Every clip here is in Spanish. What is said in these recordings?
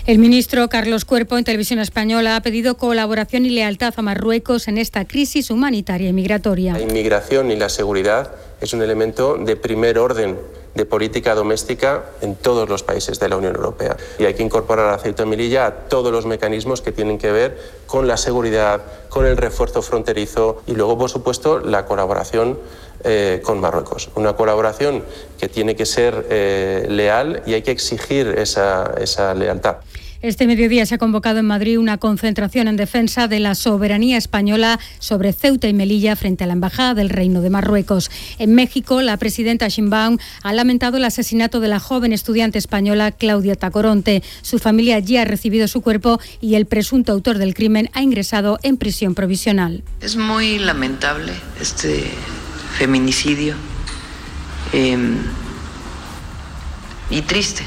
El ministro Carlos Cuerpo, en Televisión Española, ha pedido colaboración y lealtad a Marruecos en esta crisis humanitaria y migratoria. La inmigración y la seguridad es un elemento de primer orden de política doméstica en todos los países de la Unión Europea. Y hay que incorporar a Ceuta y Melilla a todos los mecanismos que tienen que ver con la seguridad, con el refuerzo fronterizo y luego, por supuesto, la colaboración con Marruecos. Una colaboración que tiene que ser leal y hay que exigir esa lealtad. Este mediodía se ha convocado en Madrid una concentración en defensa de la soberanía española sobre Ceuta y Melilla frente a la Embajada del Reino de Marruecos. En México, la presidenta Sheinbaum ha lamentado el asesinato de la joven estudiante española Claudia Tacoronte. Su familia ya ha recibido su cuerpo y el presunto autor del crimen ha ingresado en prisión provisional. Es muy lamentable este feminicidio y triste.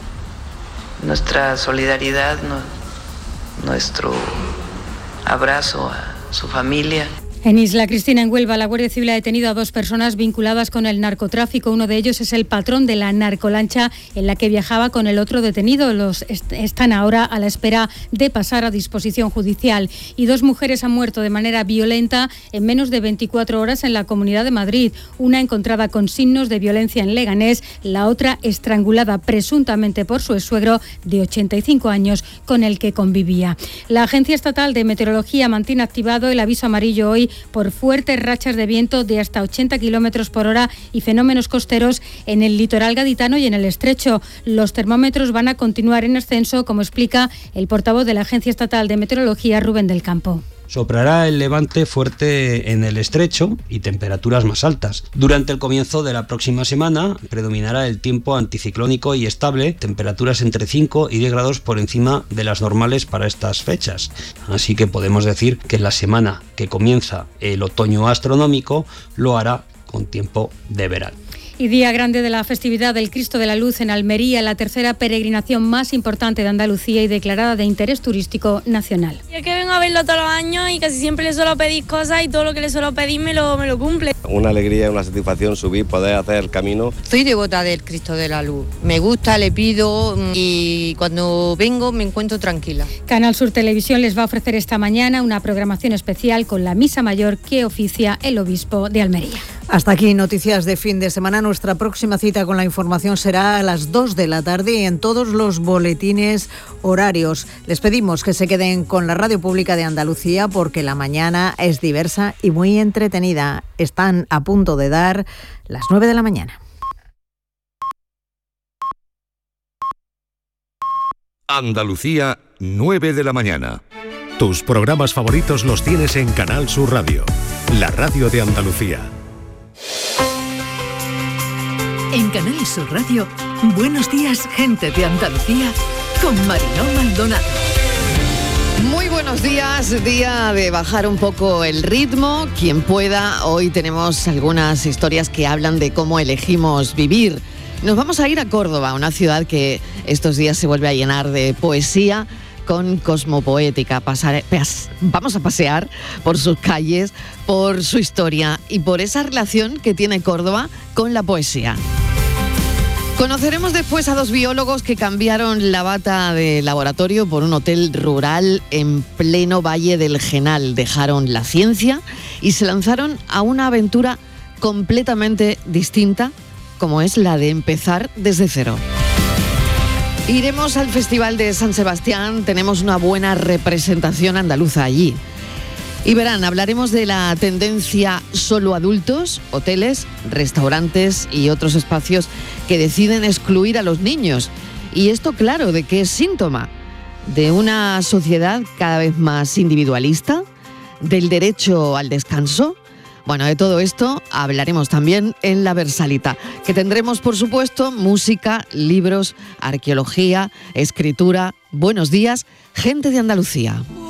Nuestra solidaridad, nuestro abrazo a su familia. En Isla Cristina, en Huelva, la Guardia Civil ha detenido a 2 personas vinculadas con el narcotráfico. Uno de ellos es el patrón de la narcolancha en la que viajaba con el otro detenido. Los están ahora a la espera de pasar a disposición judicial. Y 2 mujeres han muerto de manera violenta en menos de 24 horas en la Comunidad de Madrid. Una encontrada con signos de violencia en Leganés, la otra estrangulada presuntamente por su exsuegro de 85 años con el que convivía. La Agencia Estatal de Meteorología mantiene activado el aviso amarillo hoy por fuertes rachas de viento de hasta 80 kilómetros por hora y fenómenos costeros en el litoral gaditano y en el estrecho. Los termómetros van a continuar en ascenso, como explica el portavoz de la Agencia Estatal de Meteorología, Rubén del Campo. Soprará el levante fuerte en el estrecho y temperaturas más altas. Durante el comienzo de la próxima semana predominará el tiempo anticiclónico y estable, temperaturas entre 5 y 10 grados por encima de las normales para estas fechas. Así que podemos decir que la semana que comienza el otoño astronómico lo hará con tiempo de verano. Y día grande de la festividad del Cristo de la Luz en Almería, la tercera peregrinación más importante de Andalucía y declarada de interés turístico nacional. Yo que vengo a verlo todos los años y casi siempre le suelo pedir cosas y todo lo que le suelo pedir me lo cumple. Una alegría, una satisfacción subir, poder hacer el camino. Soy devota del Cristo de la Luz. Me gusta, le pido y cuando vengo me encuentro tranquila. Canal Sur Televisión les va a ofrecer esta mañana una programación especial con la misa mayor que oficia el obispo de Almería. Hasta aquí noticias de fin de semana. Nuestra próxima cita con la información será a las 2 de la tarde y en todos los boletines horarios. Les pedimos que se queden con la Radio Pública de Andalucía porque la mañana es diversa y muy entretenida. Están a punto de dar las 9 de la mañana. Andalucía, 9 de la mañana. Tus programas favoritos los tienes en Canal Sur Radio, la radio de Andalucía. En Canal Sur Radio, Buenos días, gente de Andalucía, con Mariló Maldonado. Muy buenos días, día de bajar un poco el ritmo, quien pueda. Hoy tenemos algunas historias que hablan de cómo elegimos vivir. Nos vamos a ir a Córdoba, una ciudad que estos días se vuelve a llenar de poesía con cosmopoética. Vamos a pasear por sus calles, por su historia y por esa relación que tiene Córdoba con la poesía. Conoceremos después a 2 biólogos que cambiaron la bata de laboratorio por un hotel rural en pleno Valle del Genal. Dejaron la ciencia y se lanzaron a una aventura completamente distinta, como es la de empezar desde cero. Iremos al Festival de San Sebastián, tenemos una buena representación andaluza allí. Y verán, hablaremos de la tendencia solo adultos, hoteles, restaurantes y otros espacios que deciden excluir a los niños. Y esto, claro, ¿de qué es síntoma? De una sociedad cada vez más individualista, del derecho al descanso. Bueno, de todo esto hablaremos también en La Versalita, que tendremos, por supuesto, música, libros, arqueología, escritura. Buenos días, gente de Andalucía.